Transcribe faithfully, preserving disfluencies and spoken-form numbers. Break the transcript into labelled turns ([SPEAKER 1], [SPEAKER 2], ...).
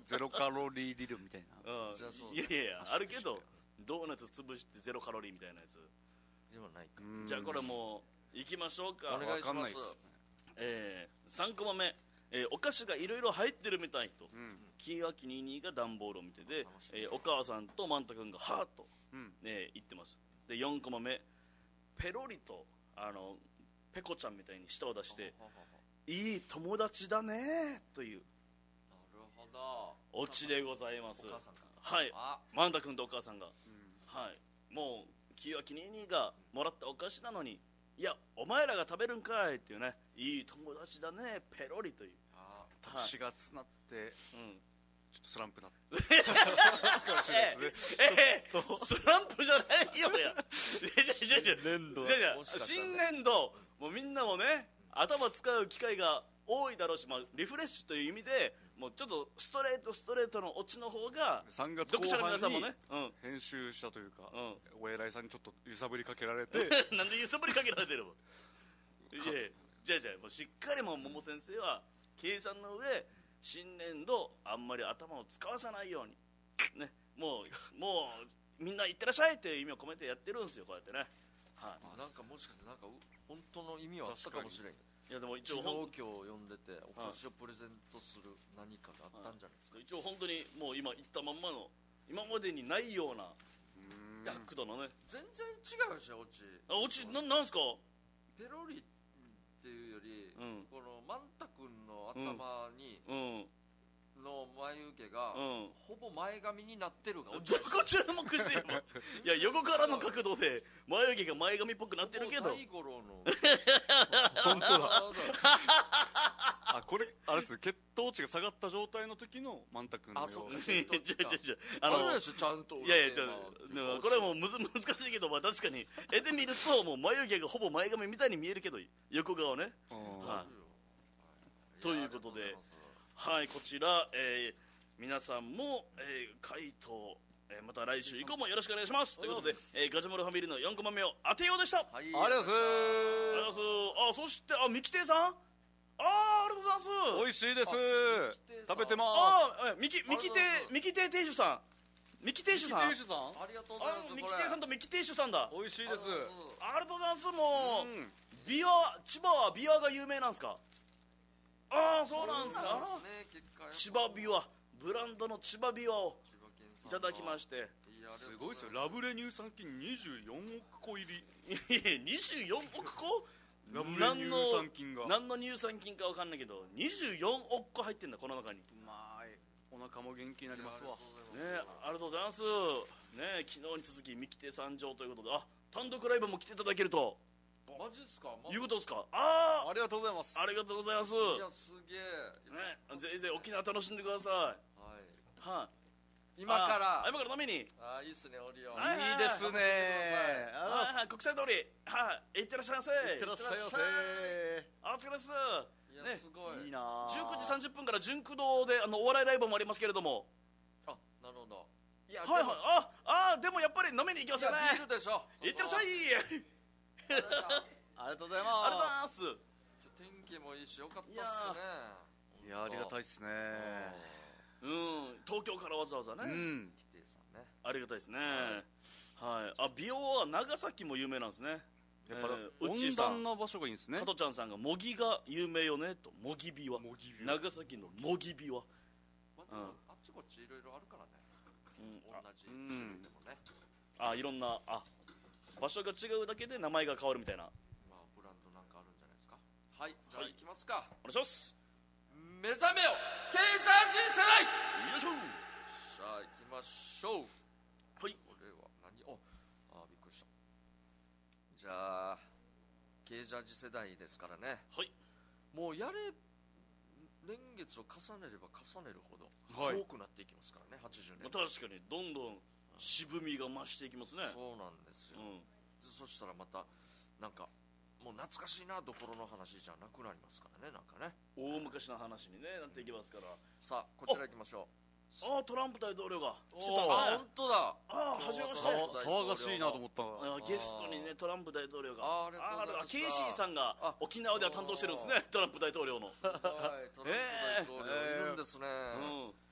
[SPEAKER 1] ゼロカロリー理論みたいな、
[SPEAKER 2] うん、
[SPEAKER 3] じゃあそう
[SPEAKER 2] いやいやいやあるけどドーナツ潰してゼロカロリーみたいなやつ
[SPEAKER 3] ではないか。
[SPEAKER 2] じゃあこれもう行きましょうか。
[SPEAKER 3] お願いします。
[SPEAKER 2] えー、さんコマ目、えー、お菓子がいろいろ入ってるみたいと、うん、キーワキニーニーが段ボールを見てで、えー、お母さんとマンタ君がハーと、うんえー、言ってます。でよんコマ目、ペロリとあのペコちゃんみたいに舌を出していい友達だねという
[SPEAKER 3] なるほど
[SPEAKER 2] オチでございます。
[SPEAKER 3] お母さんか
[SPEAKER 2] はいマンタ君とお母さんが、うん、はいもうキーワキニーニーがもらったお菓子なのにいやお前らが食べるんかいっていうねいい友達だねペロリという
[SPEAKER 1] あ年がつなって、うん、ちょっとスランプなって
[SPEAKER 2] かもしれないですね。ええスランプじゃないよや年度新年度もうみんなもね頭使う機会が多いだろうし、まあ、リフレッシュという意味でもうちょっとストレートストレートのオチの方が
[SPEAKER 1] さんがつこう半に編集したというか、うん、お偉いさんにちょっと揺さぶりかけられて
[SPEAKER 2] なんで揺さぶりかけられてるのいやじゃあじゃあもうしっかりもう桃先生は計算の上新年度あんまり頭を使わさないように、ね、もうもうみんな行ってらっしゃいっていう意味を込めてやってるんですよこうやってね、
[SPEAKER 3] はい、あなんかもしかしてなんか本当の意味はあったかもしれん。
[SPEAKER 2] いやでも一応
[SPEAKER 3] 昨日今日呼んでてお菓子をプレゼントする何かがあったんじゃないですか。
[SPEAKER 2] 一応本当にもう今言ったまんまの今までにないような角度のね
[SPEAKER 3] 全然違うしオチ
[SPEAKER 2] あオチななんすか
[SPEAKER 3] ペロリっていうより、うん、このマンタ君の頭に、うんうんの眉毛が、うん、ほぼ前髪になってるがど
[SPEAKER 2] こ注目してるのいや横からの角度で眉毛が前髪っぽくなってるけど
[SPEAKER 3] 大五郎の
[SPEAKER 1] 本当だあこれあれです血糖値が下がった状態の時のマンタ君のようなあそうか
[SPEAKER 3] 血糖値があのあれでしょちゃんと
[SPEAKER 2] いやいやじゃこれはもうむず難しいけど、まあ、確かに絵で見るともう眉毛がほぼ前髪みたいに見えるけど横顔ね、はい、ということではいこちら、えー、皆さんも、えー、回答、えー、また来週以降もよろしくお願いしますということで、えー、ガジュマルファミリーのよんコマ目を当てようでした、
[SPEAKER 1] はい、ありがとうございます。
[SPEAKER 2] あそしてあミキテイさんあーありがとうございます
[SPEAKER 1] 美味しいです食べてます
[SPEAKER 2] あミキミキテイミキテイ亭主さんミキ亭主さん
[SPEAKER 3] ありがとうございます
[SPEAKER 2] ミキテイさんとミキ亭主さんだ
[SPEAKER 1] 美味しいです
[SPEAKER 2] ありがとうございますもう、うん、ビワ千葉はビワが有名なんですかああそうなんですか千葉ビワブランドの千葉ビワをいただきまして
[SPEAKER 1] すごいですよラブレ乳酸菌にじゅうよんおくこ入り
[SPEAKER 2] にじゅうよんおくこ
[SPEAKER 1] ラブレ乳酸菌が
[SPEAKER 2] 何の乳酸菌か分かんないけどにじゅうよんおくこ入ってんだこの中に
[SPEAKER 1] うまいお腹も元気になりますわね
[SPEAKER 2] ありがとうございますね昨日に続き三木手参上ということであ単独ライブも来ていただけると
[SPEAKER 3] マジっすか、
[SPEAKER 2] ま、いうことですかあ
[SPEAKER 1] あありがとうございます
[SPEAKER 2] ありがとうございます
[SPEAKER 3] いやすげ
[SPEAKER 2] え、ね、ぜひぜひ沖縄楽しんでくださいはい、
[SPEAKER 3] はあ、今から
[SPEAKER 2] 今から飲みに
[SPEAKER 3] あいいっすねオリオン
[SPEAKER 1] いいですね
[SPEAKER 2] はいはい国際通りはい行ってらっしゃいませ
[SPEAKER 1] 行ってらっしゃいませ
[SPEAKER 2] お疲れです
[SPEAKER 3] いやすごい
[SPEAKER 1] いいな
[SPEAKER 2] じゅうくじさんじゅっぷんから純駆動であのお笑いライブもありますけれども
[SPEAKER 3] あなるほど
[SPEAKER 2] いやはいはいああでもやっぱり飲みに行きますよね
[SPEAKER 3] ビールでしょ
[SPEAKER 2] 行ってらっしゃい
[SPEAKER 1] ありがとうございます
[SPEAKER 2] ありがとうございます
[SPEAKER 3] 天気もいいしよかったっすね
[SPEAKER 1] いやありがたいっすね
[SPEAKER 2] うん東京からわざわざね
[SPEAKER 1] うん
[SPEAKER 2] ありがたいですねはいあ美容は長崎も有名なんですね
[SPEAKER 1] やっぱ温暖な場所がいいんですね
[SPEAKER 2] 加トちゃんさんが模擬が有名よねと模擬美は長崎の模擬美は
[SPEAKER 3] あっちこっちいろいろあるからね同じ種類でもね
[SPEAKER 2] あいろんなあ場所が違うだけで名前が変わるみたいな
[SPEAKER 3] まあブランドなんかあるんじゃないですかはいじゃあ行きますか
[SPEAKER 2] お願いします
[SPEAKER 3] 目覚めよケイジャージ世代
[SPEAKER 2] よいしょ
[SPEAKER 3] さあ行きましょう
[SPEAKER 2] はい
[SPEAKER 3] これは何おあびっくりしたじゃあケイジャージ世代ですからね
[SPEAKER 2] はい
[SPEAKER 3] もうやれ年月を重ねれば重ねるほど遠くなっていきますからね、はい、はちじゅうねん
[SPEAKER 2] 確かにどんどん渋みが増していきますね
[SPEAKER 3] そうなんですよ、うん、そしたらまたなんかもう懐かしいなどころの話じゃなくなりますからねなんかね
[SPEAKER 2] 大昔の話に、ね、なっていきますから
[SPEAKER 3] さあこちら行きましょ
[SPEAKER 2] うああトランプ大統領が来てたんですね
[SPEAKER 3] あ本当だ
[SPEAKER 2] ああはじめまして
[SPEAKER 1] 騒がしいなと思った
[SPEAKER 2] ゲストにねトランプ大統領が
[SPEAKER 3] あありがとうございます
[SPEAKER 2] ケイシーさんが沖縄では担当してるんですねトランプ大統領の
[SPEAKER 3] すごいトランプ大統領いるんですね、
[SPEAKER 2] うん